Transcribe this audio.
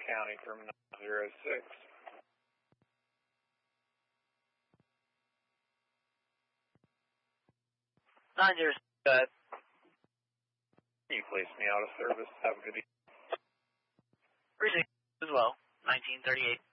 County, Terminal 06. 906, Can you place me out of service? Have a good evening. Precinct as well, 1938.